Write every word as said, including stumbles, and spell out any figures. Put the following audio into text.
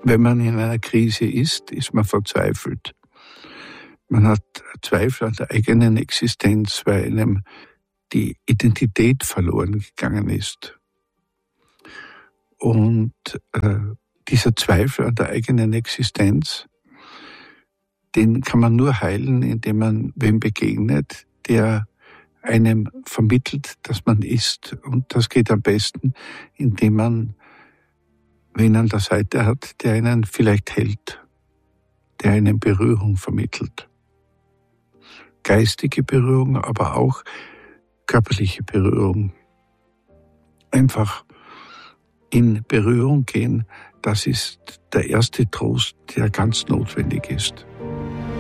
Wenn man in einer Krise ist, ist man verzweifelt. Man hat Zweifel an der eigenen Existenz, weil einem die Identität verloren gegangen ist. Und äh, dieser Zweifel an der eigenen Existenz, den kann man nur heilen, indem man wem begegnet, der einem vermittelt, dass man ist. Und das geht am besten, indem man wen an der Seite hat, der einen vielleicht hält, der einen Berührung vermittelt. Geistige Berührung, aber auch körperliche Berührung. Einfach in Berührung gehen, das ist der erste Trost, der ganz notwendig ist.